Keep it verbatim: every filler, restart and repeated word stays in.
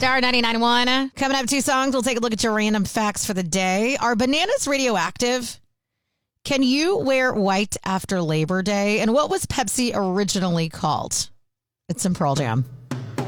Star ninety-nine point one. Coming up, two songs. We'll take a look at your random facts for the day. Are bananas radioactive? Can you wear white after Labor Day? And what was Pepsi originally called? It's in Pearl Jam.